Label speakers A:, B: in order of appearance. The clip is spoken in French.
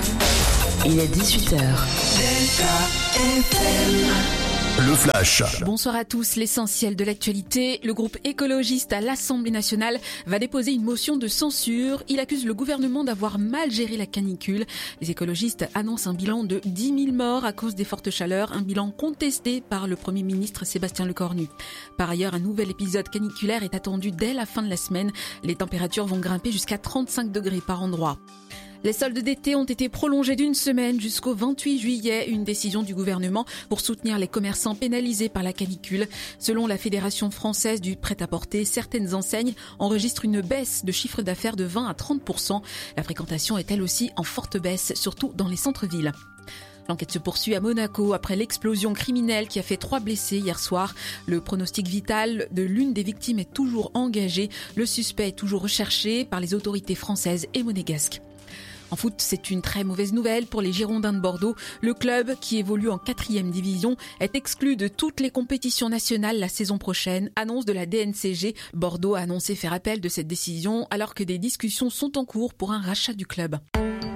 A: Il est 18h.
B: Le Flash.
C: Bonsoir à tous. L'essentiel de l'actualité. Le groupe écologiste à l'Assemblée nationale va déposer une motion de censure. Il accuse le gouvernement d'avoir mal géré la canicule. Les écologistes annoncent un bilan de 10 000 morts à cause des fortes chaleurs. Un bilan contesté par le Premier ministre Sébastien Lecornu. Par ailleurs, un nouvel épisode caniculaire est attendu dès la fin de la semaine. Les températures vont grimper jusqu'à 35 degrés par endroit. Les soldes d'été ont été prolongés d'une semaine jusqu'au 28 juillet, une décision du gouvernement pour soutenir les commerçants pénalisés par la canicule. Selon la Fédération française du prêt-à-porter, certaines enseignes enregistrent une baisse de chiffre d'affaires de 20 à 30%. La fréquentation est elle aussi en forte baisse, surtout dans les centres-villes. L'enquête se poursuit à Monaco après l'explosion criminelle qui a fait 3 blessés hier soir. Le pronostic vital de l'une des victimes est toujours engagé. Le suspect est toujours recherché par les autorités françaises et monégasques. En foot, c'est une très mauvaise nouvelle pour les Girondins de Bordeaux. Le club, qui évolue en 4e division, est exclu de toutes les compétitions nationales la saison prochaine, annonce de la DNCG. Bordeaux a annoncé faire appel de cette décision alors que des discussions sont en cours pour un rachat du club.